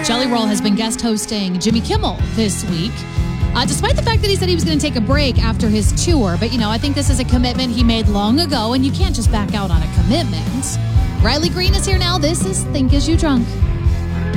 Jelly Roll has been guest hosting Jimmy Kimmel this week, despite the fact that he said he was going to take a break after his tour. But, I think this is a commitment he made long ago, and you can't just back out on a commitment. Riley Green is here now. This is Think Is You Drunk?